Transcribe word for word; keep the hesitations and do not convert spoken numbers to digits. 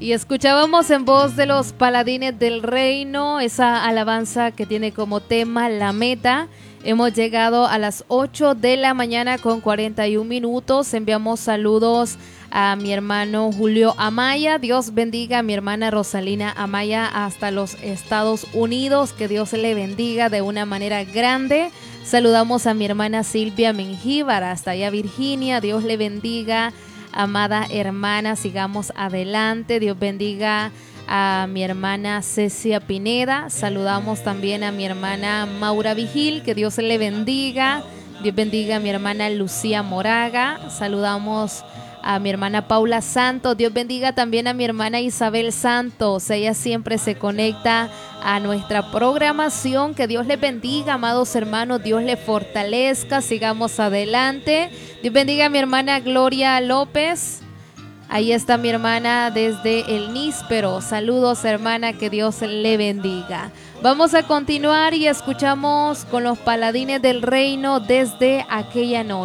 Y escuchábamos en voz de los Paladines del Reino esa alabanza que tiene como tema La Meta. Hemos llegado a las ocho de la mañana con cuarenta y un minutos. Enviamos saludos a mi hermano Julio Amaya. Dios bendiga a mi hermana Rosalina Amaya hasta los Estados Unidos. Que Dios le bendiga de una manera grande. Saludamos a mi hermana Silvia Mengíbar hasta allá Virginia. Dios le bendiga, amada hermana. Sigamos adelante. Dios bendiga a mi hermana Cecia Pineda. Saludamos también a mi hermana Maura Vigil. Que Dios le bendiga. Dios bendiga a mi hermana Lucía Moraga. Saludamos a mi hermana Paula Santos. Dios bendiga también a mi hermana Isabel Santos. Ella siempre se conecta a nuestra programación. Que Dios les bendiga, amados hermanos. Dios les fortalezca. Sigamos adelante. Dios bendiga a mi hermana Gloria López. Ahí está mi hermana desde el Níspero. Saludos, hermana, que Dios le bendiga. Vamos a continuar y escuchamos con los Paladines del Reino desde aquella noche.